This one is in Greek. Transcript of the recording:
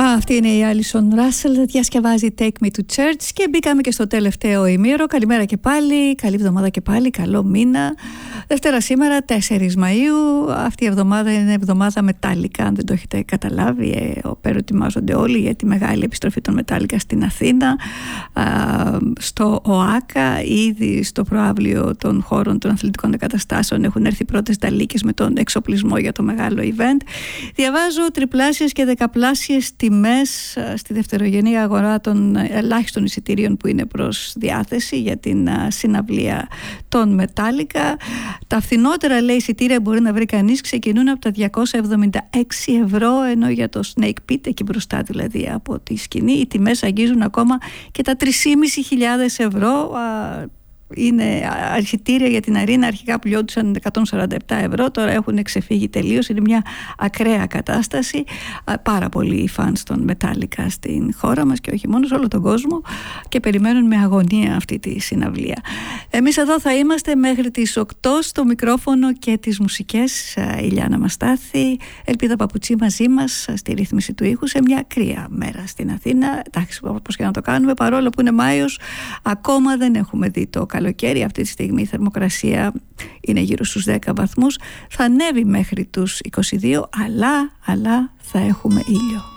Αυτή είναι η Alison Russell, διασκευάζει Take Me to Church και μπήκαμε και στο τελευταίο ημίωρο. Καλημέρα και πάλι, καλή εβδομάδα και πάλι, καλό μήνα. Δευτέρα σήμερα, 4 Μαΐου. Αυτή η εβδομάδα είναι εβδομάδα Μετάλλικα, αν δεν το έχετε καταλάβει. Προετοιμάζονται όλοι για τη μεγάλη επιστροφή των Μετάλλικα στην Αθήνα, στο ΟΑΚΑ. Ήδη στο προαύλιο των χώρων των αθλητικών εγκαταστάσεων έχουν έρθει πρώτες ταλίκες με τον εξοπλισμό για το μεγάλο event. Διαβάζω τριπλάσιες και δεκαπλάσιες τιμές στη δευτερογενή αγορά των ελάχιστων εισιτήριων που είναι προς διάθεση για την συναυλία των Μετάλλικα. Τα φθηνότερα, λέει, εισιτήρια μπορεί να βρει κανείς, ξεκινούν από τα 276 ευρώ, ενώ για το Snake Pit, εκεί μπροστά δηλαδή από τη σκηνή, οι τιμές αγγίζουν ακόμα και τα 3.500 ευρώ. Είναι εισιτήρια για την αρίνα, αρχικά πουλιόντουσαν 147 ευρώ, τώρα έχουν ξεφύγει τελείως. Είναι μια ακραία κατάσταση. Πάρα πολλοί φανς των Μετάλλικα στην χώρα μας και όχι μόνο, σε όλο τον κόσμο, και περιμένουν με αγωνία αυτή τη συναυλία. Εμείς εδώ θα είμαστε μέχρι τις 8 στο μικρόφωνο και τις μουσικές. Η Λιάννα Μαστάθη, Ελπίδα Παπουτσί μαζί μας στη ρύθμιση του ήχου, σε μια κρύα μέρα στην Αθήνα. Εντάξει, όπως και να το κάνουμε, παρόλο που είναι Μάιος, ακόμα δεν έχουμε δει το καλοκαίρι. Αυτή τη στιγμή η θερμοκρασία είναι γύρω στους 10 βαθμούς. Θα ανέβει μέχρι τους 22, αλλά θα έχουμε ήλιο.